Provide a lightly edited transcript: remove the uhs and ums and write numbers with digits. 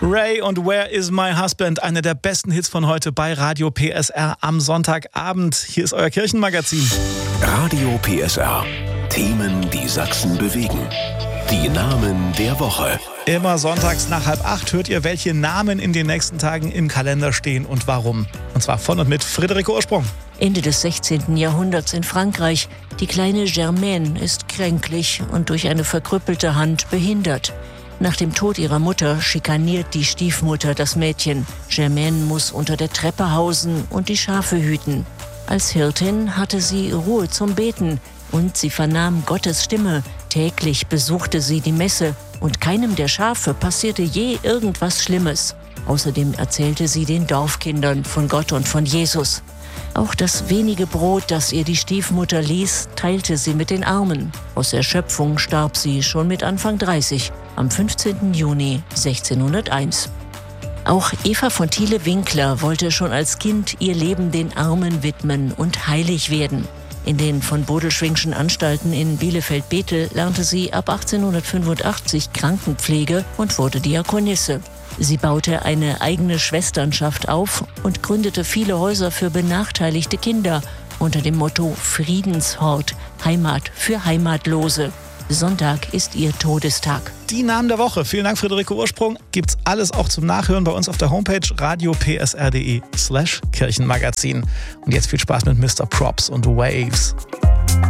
Ray und Where is my husband? Einer der besten Hits von heute bei Radio PSR am Sonntagabend. Hier ist euer Kirchenmagazin. Radio PSR. Themen, die Sachsen bewegen. Die Namen der Woche. Immer sonntags nach 7:30 hört ihr, welche Namen in den nächsten Tagen im Kalender stehen und warum. Und zwar von und mit Friederike Ursprung. Ende des 16. Jahrhunderts in Frankreich. Die kleine Germaine ist kränklich und durch eine verkrüppelte Hand behindert. Nach dem Tod ihrer Mutter schikaniert die Stiefmutter das Mädchen. Germaine muss unter der Treppe hausen und die Schafe hüten. Als Hirtin hatte sie Ruhe zum Beten und sie vernahm Gottes Stimme. Täglich besuchte sie die Messe und keinem der Schafe passierte je irgendwas Schlimmes. Außerdem erzählte sie den Dorfkindern von Gott und von Jesus. Auch das wenige Brot, das ihr die Stiefmutter ließ, teilte sie mit den Armen. Aus Erschöpfung starb sie schon mit Anfang 30, am 15. Juni 1601. Auch Eva von Thiele-Winkler wollte schon als Kind ihr Leben den Armen widmen und heilig werden. In den von Bodelschwingschen Anstalten in Bielefeld-Bethel lernte sie ab 1885 Krankenpflege und wurde Diakonisse. Sie baute eine eigene Schwesternschaft auf und gründete viele Häuser für benachteiligte Kinder unter dem Motto Friedenshort, Heimat für Heimatlose. Sonntag ist ihr Todestag. Die Namen der Woche. Vielen Dank, Friederike Ursprung. Gibt's alles auch zum Nachhören bei uns auf der Homepage radiopsr.de/Kirchenmagazin. Und jetzt viel Spaß mit Mr. Props und Waves.